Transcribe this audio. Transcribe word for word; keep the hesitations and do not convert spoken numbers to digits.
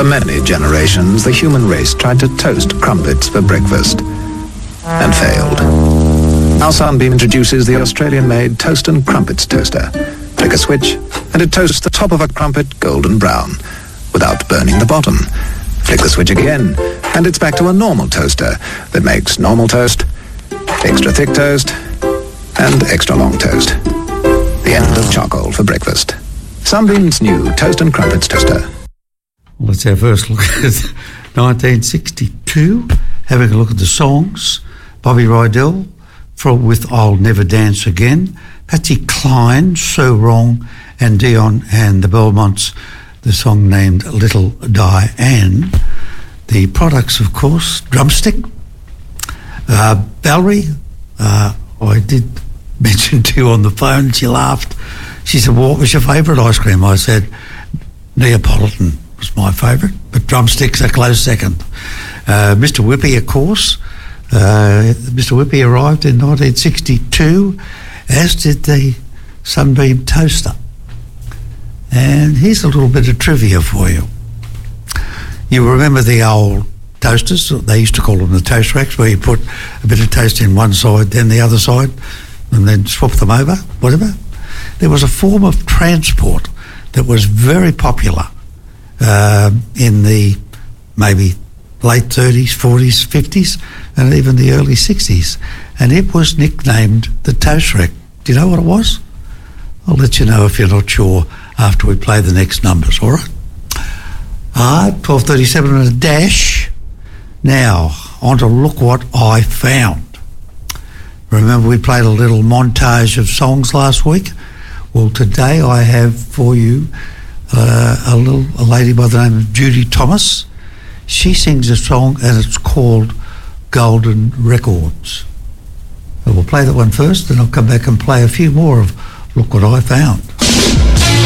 For many generations, the human race tried to toast crumpets for breakfast and failed. Now Sunbeam introduces the Australian-made Toast and Crumpets toaster. Flick a switch, and it toasts the top of a crumpet golden brown without burning the bottom. Flick the switch again, and it's back to a normal toaster that makes normal toast, extra thick toast, and extra long toast. The end of charcoal for breakfast. Sunbeam's new Toast and Crumpets toaster. Let's have first look at nineteen sixty-two, having a look at the songs. Bobby Rydell from, with I'll Never Dance Again, Patsy Cline, So Wrong, and Dion and the Belmonts, the song named Little Diane. The products, of course, Drumstick. Uh, Valerie, uh, I did mention to you on the phone, she laughed. She said, well, what was your favourite ice cream? I said, Neapolitan was my favourite, but Drumstick's a close second. Uh, Mister Whippy, of course. Uh, Mister Whippy arrived in nineteen sixty-two, as did the Sunbeam toaster. And here's a little bit of trivia for you. You remember the old toasters? They used to call them the toast racks, where you put a bit of toast in one side, then the other side, and then swap them over, whatever. There was a form of transport that was very popular uh, in the maybe late thirties, forties, fifties, and even the early sixties. And it was nicknamed the toast rack. Do you know what it was? I'll let you know if you're not sure after we play the next numbers, all right? Ah, twelve thirty-seven and a dash. Now, on to Look What I Found. Remember we played a little montage of songs last week? Well, today I have for you uh, a little a lady by the name of Judy Thomas. She sings a song and it's called Golden Records. So we'll play that one first, then I'll come back and play a few more of Look What I Found.